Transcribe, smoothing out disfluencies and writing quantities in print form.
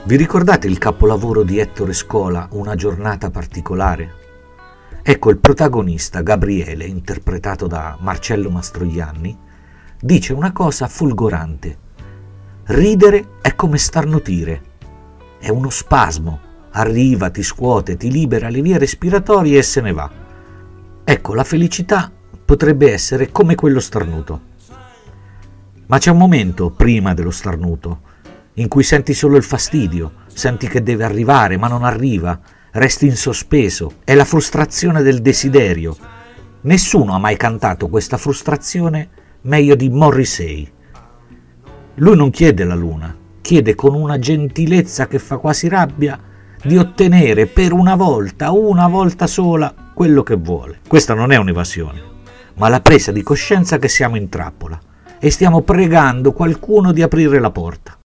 Vi ricordate il capolavoro di Ettore Scola, Una giornata particolare? Ecco, il protagonista, Gabriele, interpretato da Marcello Mastroianni, dice una cosa folgorante. Ridere è come starnutire. È uno spasmo. Arriva, ti scuote, ti libera le vie respiratorie e se ne va. Ecco, la felicità potrebbe essere come quello starnuto. Ma c'è un momento prima dello starnuto in cui senti solo il fastidio, senti che deve arrivare ma non arriva, resti in sospeso, è la frustrazione del desiderio. Nessuno ha mai cantato questa frustrazione meglio di Morrissey. Lui non chiede la luna, chiede con una gentilezza che fa quasi rabbia di ottenere per una volta sola, quello che vuole. Questa non è un'evasione, ma la presa di coscienza che siamo in trappola e stiamo pregando qualcuno di aprire la porta.